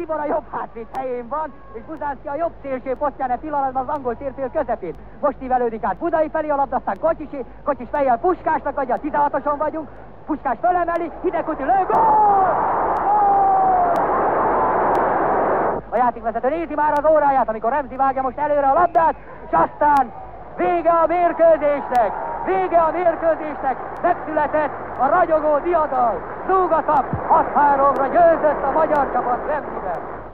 Szibora jobb hátvéd helyén van, és Buzánszki a jobb szélső posztján a pillanatban az angol térfél közepén. Most ívelődik át Budai felé a labda, aztán Kocsis fejjel Puskásnak adja, 16-oson vagyunk, Puskás felemeli, Hidegkuti lő, gól! A játékvezető nézi már az óráját, amikor Remzi vágja most előre a labdát, és aztán vége a mérkőzésnek! Vége a mérkőzésnek! Megszületett a ragyogó diadal! Zúgatap! 6-3-ra győzött a magyar csapat Remziben!